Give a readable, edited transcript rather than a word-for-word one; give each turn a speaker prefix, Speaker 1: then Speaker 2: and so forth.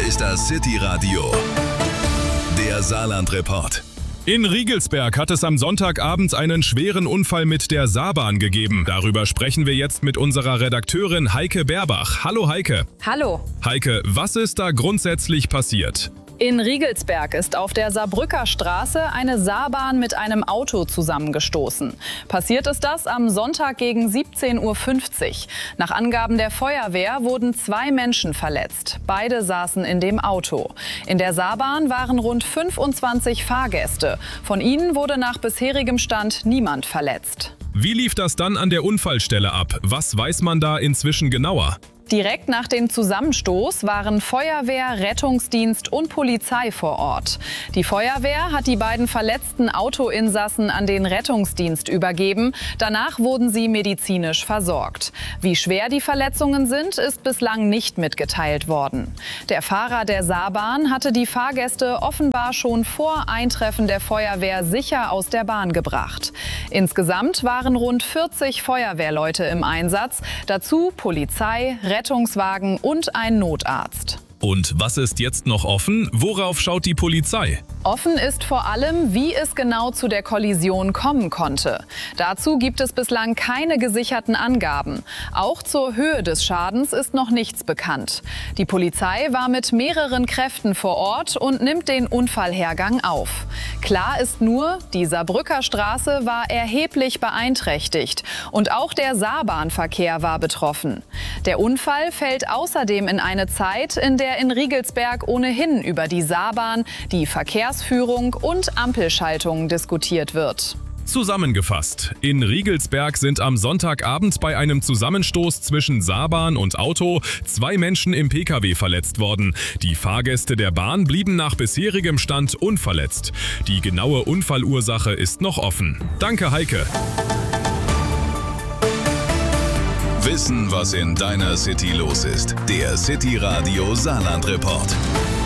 Speaker 1: ist das City Radio, der Saarland-Report.
Speaker 2: In Riegelsberg hat es am Sonntagabend einen schweren Unfall mit der Saarbahn gegeben. Darüber sprechen wir jetzt mit unserer Redakteurin Heike Berbach. Hallo Heike.
Speaker 3: Hallo.
Speaker 2: Heike, was ist da grundsätzlich passiert?
Speaker 3: In Riegelsberg ist auf der Saarbrücker Straße eine Saarbahn mit einem Auto zusammengestoßen. Passiert ist das am Sonntag gegen 17:50 Uhr. Nach Angaben der Feuerwehr wurden 2 Menschen verletzt. Beide saßen in dem Auto. In der Saarbahn waren rund 25 Fahrgäste. Von ihnen wurde nach bisherigem Stand niemand verletzt.
Speaker 2: Wie lief das dann an der Unfallstelle ab? Was weiß man da inzwischen genauer?
Speaker 3: Direkt nach dem Zusammenstoß waren Feuerwehr, Rettungsdienst und Polizei vor Ort. Die Feuerwehr hat die beiden verletzten Autoinsassen an den Rettungsdienst übergeben. Danach wurden sie medizinisch versorgt. Wie schwer die Verletzungen sind, ist bislang nicht mitgeteilt worden. Der Fahrer der Saarbahn hatte die Fahrgäste offenbar schon vor Eintreffen der Feuerwehr sicher aus der Bahn gebracht. Insgesamt waren rund 40 Feuerwehrleute im Einsatz, dazu Polizei, Rettungswagen und ein Notarzt.
Speaker 2: Und was ist jetzt noch offen? Worauf schaut die Polizei?
Speaker 3: Offen ist vor allem, wie es genau zu der Kollision kommen konnte. Dazu gibt es bislang keine gesicherten Angaben. Auch zur Höhe des Schadens ist noch nichts bekannt. Die Polizei war mit mehreren Kräften vor Ort und nimmt den Unfallhergang auf. Klar ist nur, die Saarbrücker Straße war erheblich beeinträchtigt und auch der Saarbahnverkehr war betroffen. Der Unfall fällt außerdem in eine Zeit, in der in Riegelsberg ohnehin über die Saarbahn, die Verkehrsführung und Ampelschaltung diskutiert wird.
Speaker 2: Zusammengefasst: In Riegelsberg sind am Sonntagabend bei einem Zusammenstoß zwischen Saarbahn und Auto 2 Menschen im Pkw verletzt worden. Die Fahrgäste der Bahn blieben nach bisherigem Stand unverletzt. Die genaue Unfallursache ist noch offen. Danke, Heike.
Speaker 1: Wissen, was in deiner City los ist. Der City Radio Saarland-Report.